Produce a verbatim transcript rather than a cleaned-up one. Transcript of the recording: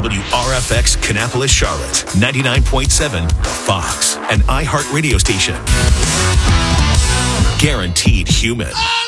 W R F X Kannapolis, Charlotte, ninety-nine point seven Fox, an iHeart radio station. Guaranteed human.